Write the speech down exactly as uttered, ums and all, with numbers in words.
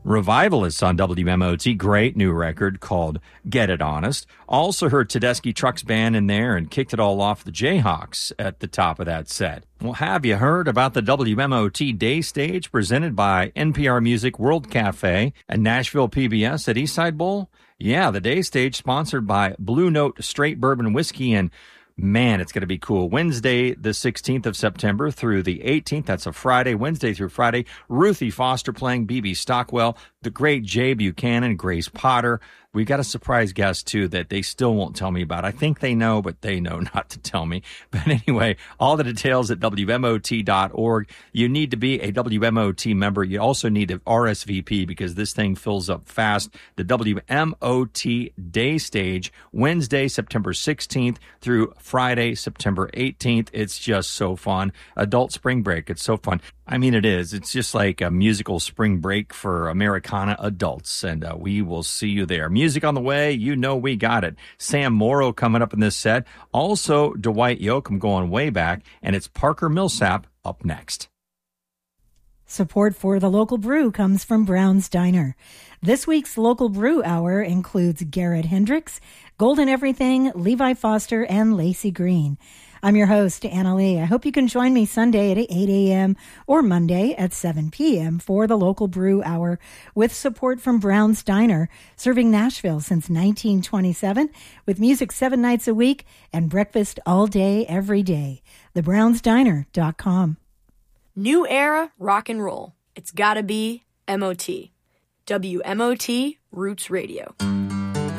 Revivalists on W M O T, great new record called Get It Honest. Also heard Tedeschi Trucks Band in there and kicked it all off the Jayhawks at the top of that set. Well, have you heard about the W M O T Day Stage presented by N P R Music World Cafe and Nashville P B S at Eastside Bowl? Yeah, the Day Stage sponsored by Blue Note Straight Bourbon Whiskey, and man, it's going to be cool. Wednesday, the sixteenth of September through the eighteenth. That's a Friday, Wednesday through Friday. Ruthie Foster playing, B B Stockwell, the great Jay Buchanan, Grace Potter. We got a surprise guest, too, that they still won't tell me about. I think they know, but they know not to tell me. But anyway, all the details at W M O T dot org. You need to be a W M O T member. You also need to R S V P because this thing fills up fast. The W M O T Day Stage, Wednesday, September sixteenth through Friday, September eighteenth. It's just so fun. Adult spring break. It's so fun. I mean, it is. It's just like a musical spring break for Americana adults, and uh, we will see you there. Music on the way. You know we got it. Sam Morrow coming up in this set. Also, Dwight Yoakam going way back, and it's Parker Millsap up next. Support for the local brew comes from Brown's Diner. This week's local brew hour includes Garrett Hendricks, Golden Everything, Levi Foster, and Lacey Green. I'm your host, Anna Lee. I hope you can join me Sunday at eight a.m. or Monday at seven p.m. for the local brew hour with support from Brown's Diner, serving Nashville since nineteen twenty-seven with music seven nights a week and breakfast all day, every day. the browns diner dot com. New era rock and roll. It's gotta be M O T. W M O T Roots Radio.